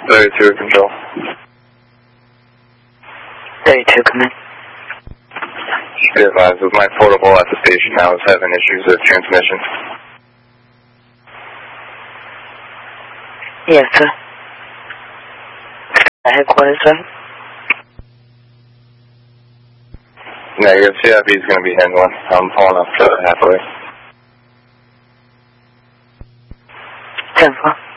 32 control. 32, come in. Be advised, with my portable at the station now is having issues with transmission. Yes, sir. Headquarters, sir? Negative, CIB is going to be handling. I'm pulling up halfway. 10-4.